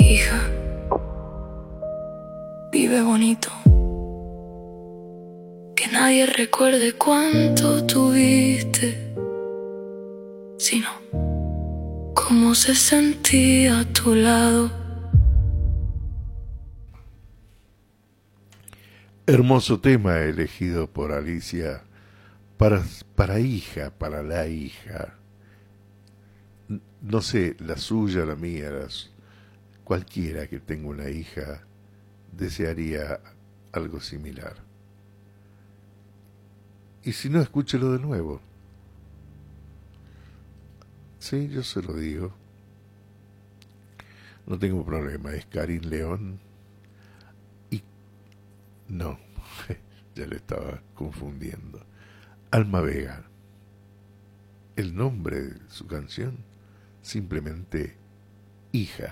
Hija, vive bonito, que nadie recuerde cuánto tuviste, sino cómo se sentía a tu lado. Hermoso tema elegido por Alicia para hija, para la hija. No sé, la suya, la mía, cualquiera que tenga una hija desearía algo similar. Y si no, escúchelo de nuevo. Sí, yo se lo digo. No tengo problema, es Karin León. Y no, ya le estaba confundiendo. Alma Vega. El nombre de su canción, simplemente Hija.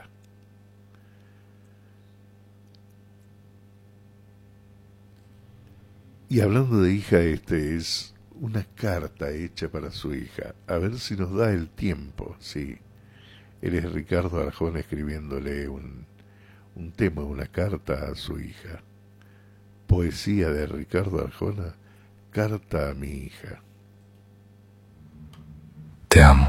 Y hablando de hija, este es una carta hecha para su hija. A ver si nos da el tiempo, sí. Él es Ricardo Arjona escribiéndole un tema, una carta a su hija. Poesía de Ricardo Arjona, carta a mi hija. Te amo.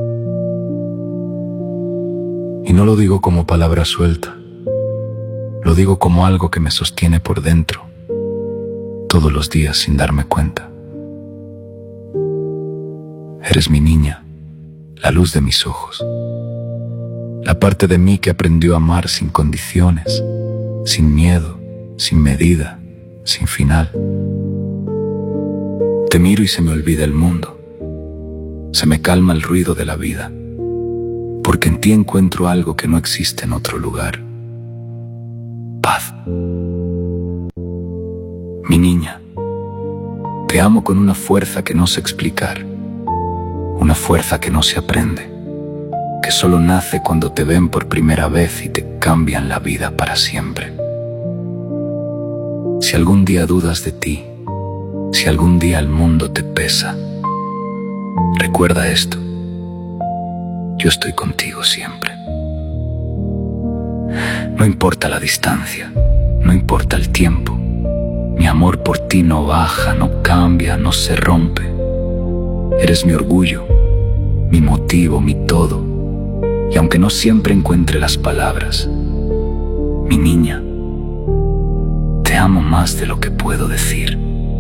Y no lo digo como palabra suelta, lo digo como algo que me sostiene por dentro, todos los días sin darme cuenta. Eres mi niña, la luz de mis ojos, la parte de mí que aprendió a amar sin condiciones, sin miedo, sin medida, sin final. Te miro y se me olvida el mundo, se me calma el ruido de la vida, porque en ti encuentro algo que no existe en otro lugar. Paz. Mi niña, te amo con una fuerza que no sé explicar, una fuerza que no se aprende, que solo nace cuando te ven por primera vez y te cambian la vida para siempre. Si algún día dudas de ti, si algún día el mundo te pesa, recuerda esto: yo estoy contigo siempre. No importa la distancia, no importa el tiempo, mi amor por ti no baja, no cambia, no se rompe. Eres mi orgullo, mi motivo, mi todo. Y aunque no siempre encuentre las palabras, mi niña, te amo más de lo que puedo decir.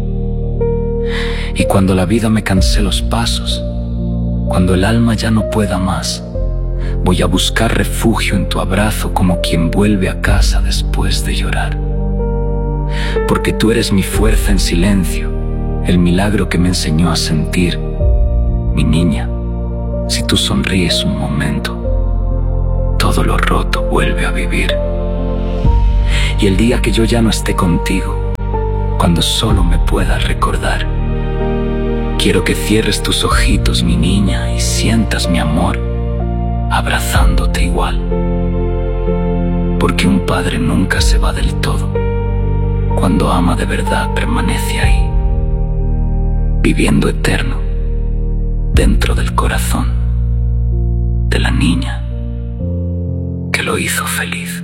Y cuando la vida me canse los pasos, cuando el alma ya no pueda más, voy a buscar refugio en tu abrazo como quien vuelve a casa después de llorar. Porque tú eres mi fuerza en silencio, el milagro que me enseñó a sentir. Mi niña, si tú sonríes un momento, todo lo roto vuelve a vivir. Y el día que yo ya no esté contigo, cuando solo me puedas recordar, quiero que cierres tus ojitos, mi niña, y sientas mi amor abrazándote igual. Porque un padre nunca se va del todo. Cuando ama de verdad permanece ahí, viviendo eterno dentro del corazón de la niña que lo hizo feliz.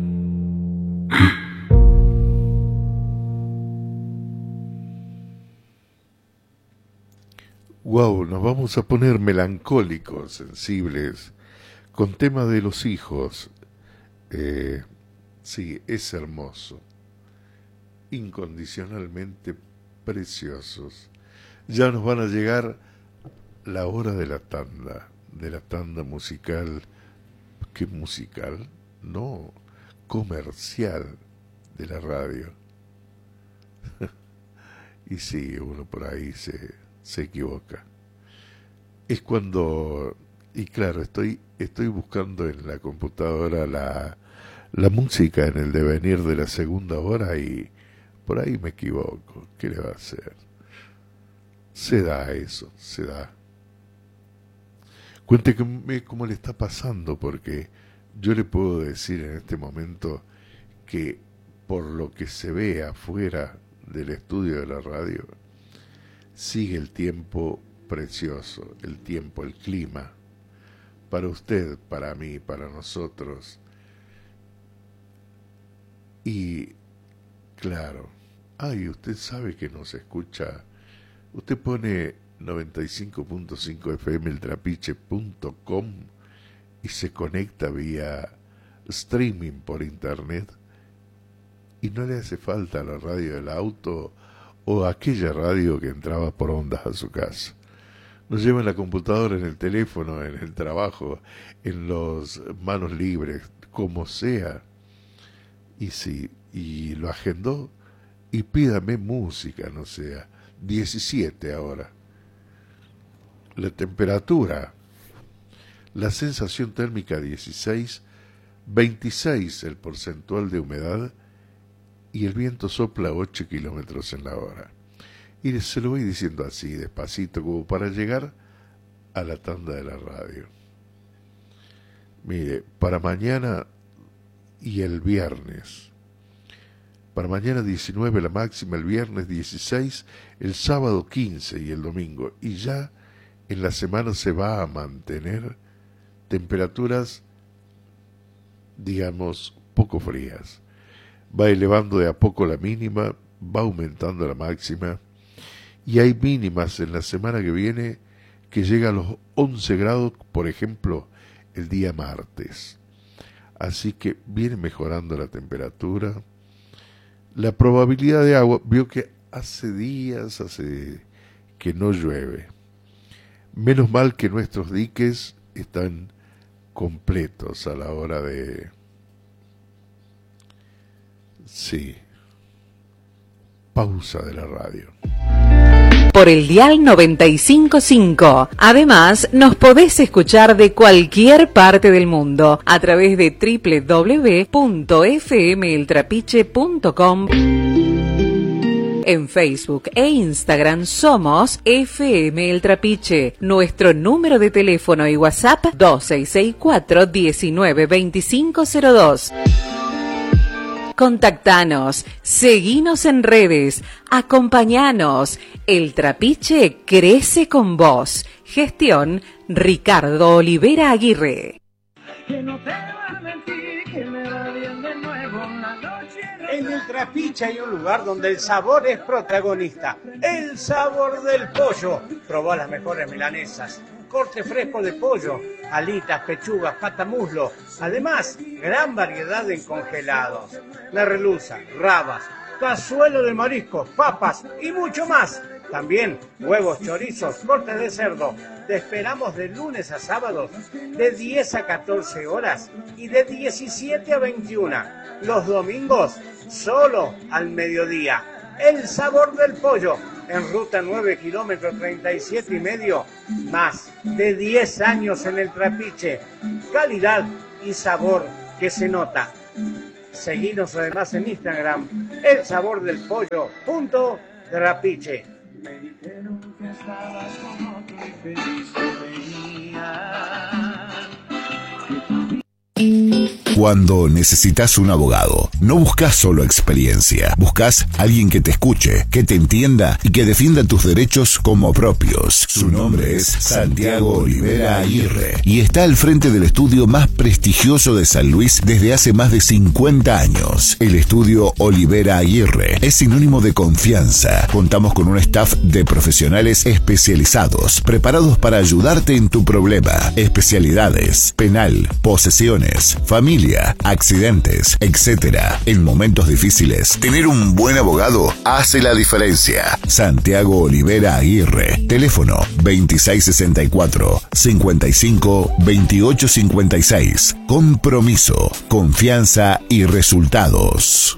Wow, nos vamos a poner melancólicos, sensibles, con tema de los hijos. Sí, es hermoso, incondicionalmente preciosos. Ya nos van a llegar la hora de la tanda musical. ¿Qué musical? No, comercial de la radio. Y sí, uno por ahí se equivoca. Es cuando, y claro, estoy buscando en la computadora la música en el devenir de la segunda hora y por ahí me equivoco. ¿Qué le va a hacer? Se da eso, se da. Cuénteme cómo le está pasando, porque yo le puedo decir en este momento que por lo que se ve afuera del estudio de la radio, sigue el tiempo precioso, el tiempo, el clima, para usted, para mí, para nosotros, Y claro, ay, usted sabe que nos escucha, usted pone 95.5 FM eltrapiche.com y se conecta vía streaming por internet y no le hace falta la radio del auto o aquella radio que entraba por ondas a su casa. Nos lleva en la computadora, en el teléfono, en el trabajo, en los manos libres, como sea. Y sí, y lo agendó y pídame música, no sea, 17 ahora. La temperatura, la sensación térmica 16, 26 el porcentual de humedad y el viento sopla 8 kilómetros en la hora. Y se lo voy diciendo así, despacito, como para llegar a la tanda de la radio. Mire, para mañana y el viernes. Para mañana 19 la máxima, el viernes 16, el sábado 15 y el domingo. Y ya en la semana se va a mantener temperaturas, digamos, poco frías. Va elevando de a poco la mínima, va aumentando la máxima. Y hay mínimas en la semana que viene que llega a los 11 grados, por ejemplo, el día martes. Así que viene mejorando la temperatura. La probabilidad de agua, vio que hace días que no llueve. Menos mal que nuestros diques están completos a la hora de... Sí. Pausa de la radio. Por el dial 95.5. Además, nos podés escuchar de cualquier parte del mundo a través de www.fmeltrapiche.com. En Facebook e Instagram somos FM El Trapiche. Nuestro número de teléfono y WhatsApp 2664 192502. Contactanos, seguinos en redes, acompañanos. El Trapiche crece con vos. Gestión Ricardo Olivera Aguirre. Que no te va a mentir, que me va bien de nuevo una noche. En el Trapiche hay un lugar donde el sabor es protagonista. El sabor del pollo. Probá las mejores milanesas. Corte fresco de pollo, alitas, pechugas, patamuslo. Además, gran variedad en congelados. Merluza, rabas, cazuelo de mariscos, papas y mucho más. También huevos, chorizos, cortes de cerdo. Te esperamos de lunes a sábados, de 10 a 14 horas y de 17 a 21. Los domingos, solo al mediodía. El sabor del pollo. En ruta 9, kilómetro 37 y medio, más de 10 años en el Trapiche. Calidad y sabor que se nota. Seguinos además en Instagram, elsabordelpollo.trapiche. Me dijeron que estabas con otro y feliz venía. Cuando necesitas un abogado, no buscas solo experiencia, buscas alguien que te escuche, que te entienda y que defienda tus derechos como propios. Su nombre es Santiago Olivera Aguirre y está al frente del estudio más prestigioso de San Luis desde hace más de 50 años. El estudio Olivera Aguirre es sinónimo de confianza. Contamos con un staff de profesionales especializados, preparados para ayudarte en tu problema. Especialidades: penal, posesiones, familia, accidentes, etc. En momentos difíciles, tener un buen abogado hace la diferencia. Santiago Olivera Aguirre. Teléfono 2664 55 28 56. Compromiso, confianza y resultados.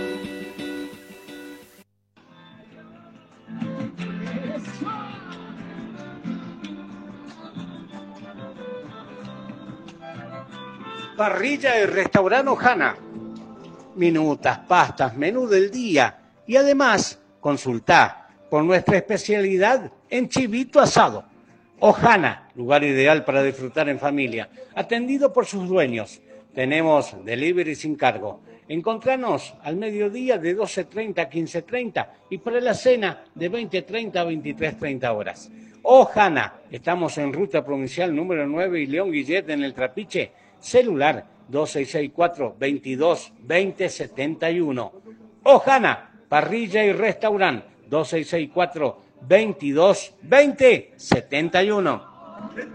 Parrilla y restaurante Ojana. Minutas, pastas, menú del día. Y además, consultá por nuestra especialidad en chivito asado. Ojana, lugar ideal para disfrutar en familia. Atendido por sus dueños. Tenemos delivery sin cargo. Encontranos al mediodía de 12:30 a 15:30 y para la cena de 20:30 a 23:30 horas. Ojana, estamos en ruta provincial número 9 y León Guillet en el Trapiche. Celular 2664 22 20 71. Ojana, parrilla y restaurante, 2664 22 20 71.